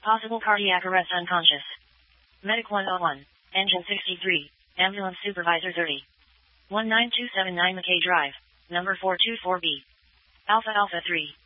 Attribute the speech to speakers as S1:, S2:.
S1: Possible cardiac arrest unconscious. Medic 101. Engine 63. Ambulance Supervisor 30. 19279 McKay Drive. Number 424B. Alpha Alpha 3.